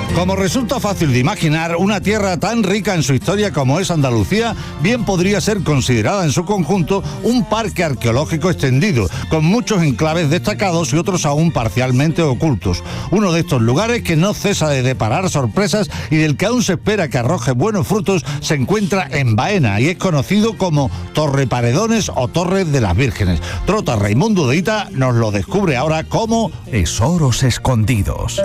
Como resulta fácil de imaginar, una tierra tan rica en su historia como es Andalucía, bien podría ser considerada en su conjunto un parque arqueológico extendido, con muchos enclaves destacados y otros aún parcialmente ocultos. Uno de estos lugares que no cesa de deparar sorpresas y del que aún se espera que arroje buenos frutos se encuentra en Baena y es conocido como Torreparedones o Torre de las Vírgenes. Trota Raimundo de Ita nos lo descubre ahora como Tesoros escondidos.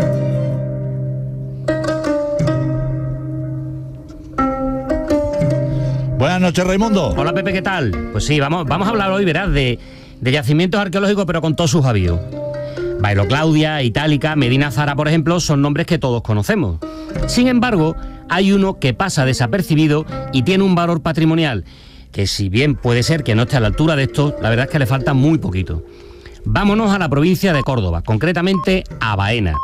Buenas noches, Raimundo. Hola, Pepe, ¿qué tal? Pues sí, vamos a hablar hoy, verás, de yacimientos arqueológicos, pero con todos sus avíos. Bailo Claudia, Itálica, Medina Zara, por ejemplo, son nombres que todos conocemos. Sin embargo, hay uno que pasa desapercibido y tiene un valor patrimonial, que si bien puede ser que no esté a la altura de esto, la verdad es que le falta muy poquito. Vámonos a la provincia de Córdoba, concretamente a Baena.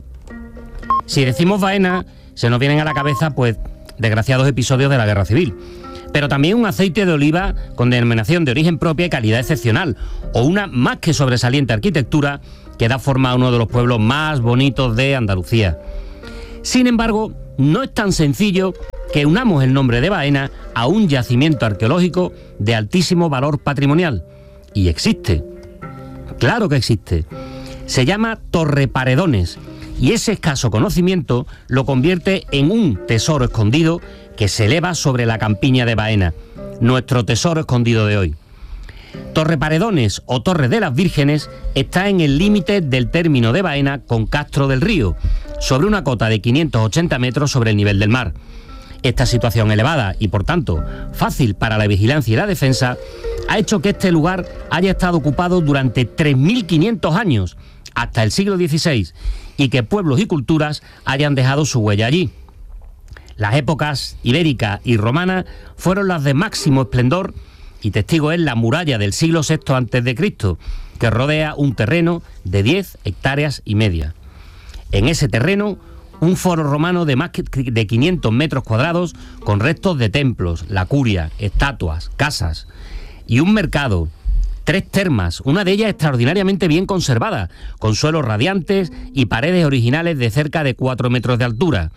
Si decimos Baena, se nos vienen a la cabeza, pues, desgraciados episodios de la Guerra Civil. Pero también un aceite de oliva con denominación de origen propia y calidad excepcional, o una más que sobresaliente arquitectura que da forma a uno de los pueblos más bonitos de Andalucía. Sin embargo, no es tan sencillo que unamos el nombre de Baena a un yacimiento arqueológico de altísimo valor patrimonial. Y existe. Claro que existe. Se llama Torreparedones, y ese escaso conocimiento lo convierte en un tesoro escondido que se eleva sobre la campiña de Baena, nuestro tesoro escondido de hoy. Torreparedones o Torre de las Vírgenes está en el límite del término de Baena con Castro del Río, sobre una cota de 580 metros sobre el nivel del mar. Esta situación elevada y, por tanto, fácil para la vigilancia y la defensa, ha hecho que este lugar haya estado ocupado durante 3.500 años, hasta el siglo XVI, y que pueblos y culturas hayan dejado su huella allí. Las épocas ibérica y romana fueron las de máximo esplendor, y testigo es la muralla del siglo VI a.C., que rodea un terreno de 10 hectáreas y media. En ese terreno, un foro romano de más de 500 metros cuadrados con restos de templos, la curia, estatuas, casas y un mercado, 3 termas, una de ellas extraordinariamente bien conservada, con suelos radiantes y paredes originales de cerca de 4 metros de altura.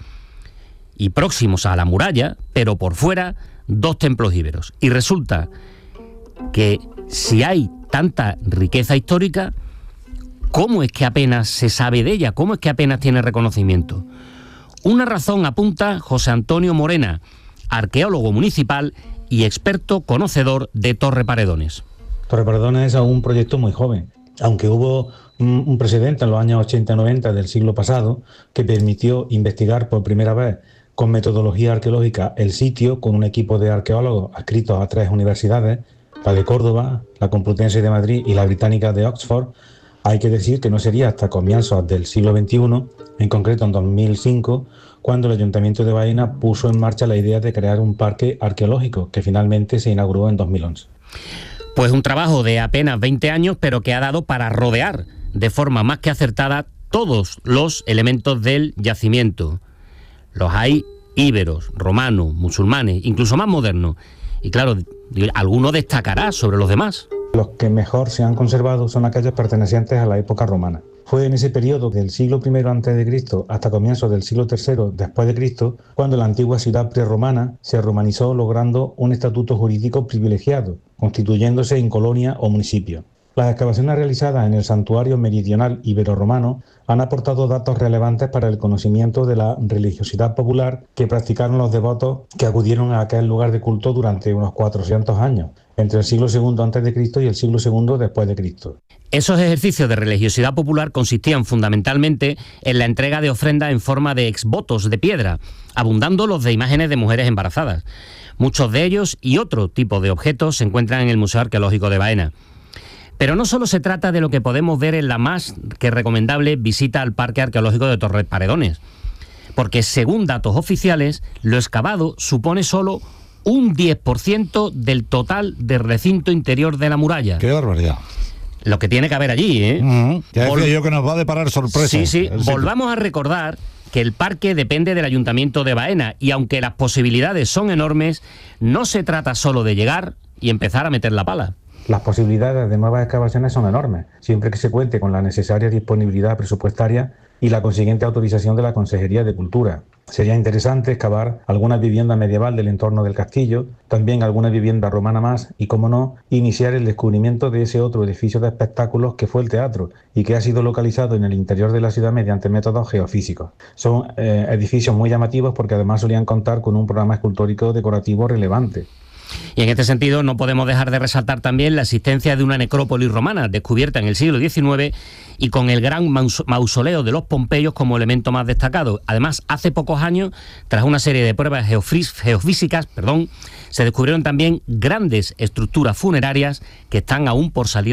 Y próximos a la muralla, pero por fuera, 2 templos íberos. Y resulta que si hay tanta riqueza histórica, ¿cómo es que apenas se sabe de ella? ¿Cómo es que apenas tiene reconocimiento? Una razón apunta José Antonio Morena, arqueólogo municipal y experto conocedor de Torreparedones. Torreparedones es un proyecto muy joven, aunque hubo un precedente en los años 80-90 del siglo pasado que permitió investigar por primera vez con metodología arqueológica el sitio con un equipo de arqueólogos adscritos a 3 universidades, la de Córdoba, la Complutense de Madrid y la Británica de Oxford. Hay que decir que no sería hasta comienzos del siglo XXI, en concreto en 2005, cuando el Ayuntamiento de Baena puso en marcha la idea de crear un parque arqueológico, que finalmente se inauguró en 2011. Pues un trabajo de apenas 20 años, pero que ha dado para rodear de forma más que acertada todos los elementos del yacimiento. Los hay íberos, romanos, musulmanes, incluso más modernos. Y claro, alguno destacará sobre los demás. Los que mejor se han conservado son aquellos pertenecientes a la época romana. Fue en ese periodo del siglo I a.C. hasta comienzos del siglo III después de Cristo cuando la antigua ciudad prerromana se romanizó logrando un estatuto jurídico privilegiado, constituyéndose en colonia o municipio. Las excavaciones realizadas en el santuario meridional ibero-romano han aportado datos relevantes para el conocimiento de la religiosidad popular que practicaron los devotos que acudieron a aquel lugar de culto durante unos 400 años, entre el siglo II a.C. y el siglo II después de Cristo. Esos ejercicios de religiosidad popular consistían fundamentalmente en la entrega de ofrendas en forma de exvotos de piedra, abundando los de imágenes de mujeres embarazadas. Muchos de ellos y otro tipo de objetos se encuentran en el Museo Arqueológico de Baena. Pero no solo se trata de lo que podemos ver en la más que recomendable visita al Parque Arqueológico de Torreparedones, porque según datos oficiales, lo excavado supone solo un 10% del total del recinto interior de la muralla. ¡Qué barbaridad! Lo que tiene que haber allí, ¿eh? Ya decía yo que nos va a deparar sorpresas. Sí. Volvamos a recordar que el parque depende del Ayuntamiento de Baena y aunque las posibilidades son enormes, no se trata solo de llegar y empezar a meter la pala. Las posibilidades de nuevas excavaciones son enormes, siempre que se cuente con la necesaria disponibilidad presupuestaria y la consiguiente autorización de la Consejería de Cultura. Sería interesante excavar alguna vivienda medieval del entorno del castillo, también alguna vivienda romana más y, como no, iniciar el descubrimiento de ese otro edificio de espectáculos que fue el teatro y que ha sido localizado en el interior de la ciudad mediante métodos geofísicos. Son edificios muy llamativos porque además solían contar con un programa escultórico decorativo relevante. Y en este sentido no podemos dejar de resaltar también la existencia de una necrópolis romana descubierta en el siglo XIX y con el gran mausoleo de los Pompeyos como elemento más destacado. Además, hace pocos años, tras una serie de pruebas geofísicas, se descubrieron también grandes estructuras funerarias que están aún por salir